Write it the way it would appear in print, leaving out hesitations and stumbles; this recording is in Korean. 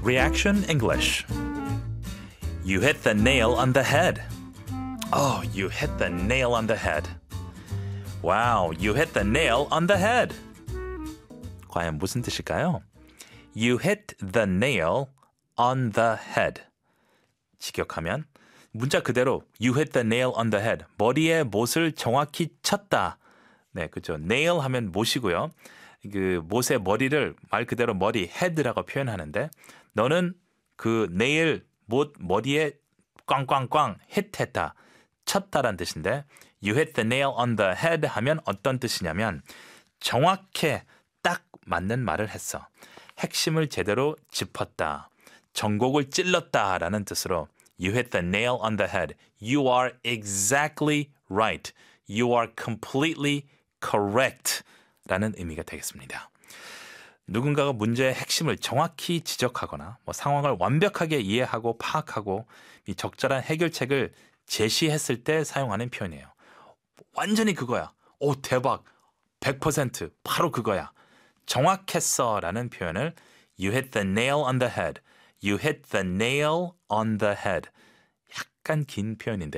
Reaction English. You hit the nail on the head. Oh, you hit the nail on the head. Wow, you hit the nail on the head. 과연 무슨 뜻일까요? You hit the nail on the head. 직역하면 문자 그대로 You hit the nail on the head. 머리에 못을 정확히 쳤다. 네, 그죠. nail 하면 못이고요. 그 못의 머리를 말 그대로 머리, head라고 표현하는데 너는 그 nail, 못 머리에 꽝꽝꽝 hit했다. 쳤다란 뜻인데 You hit the nail on the head 하면 어떤 뜻이냐면 정확해 딱 맞는 말을 했어. 핵심을 제대로 짚었다. 전곡을 찔렀다라는 뜻으로 You hit the nail on the head. You are exactly right. You are completely correct 라는 의미가 되겠습니다. 누군가가 문제의 핵심을 정확히 지적하거나 상황을 완벽하게 이해하고 파악하고 이 적절한 해결책을 제시했을 때 사용하는 표현이에요. 완전히 그거야. 오, 대박. 100% 바로 그거야. 정확했어 라는 표현을 You hit the nail on the head. You hit the nail on the head. 약간 긴 표현인데